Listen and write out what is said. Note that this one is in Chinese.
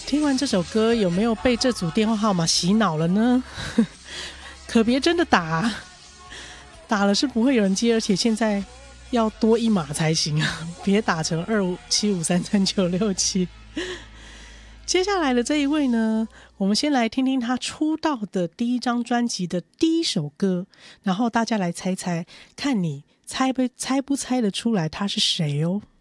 听完这首歌，有没有被这组电话号码洗脑了呢？可别真的打，打了是不会有人接，而且现在要多一码才行啊！别打成2575339967。接下来的这一位呢，我们先来听听他出道的第一张专辑的第一首歌，然后大家来猜猜，看你猜不猜得出来他是谁哦。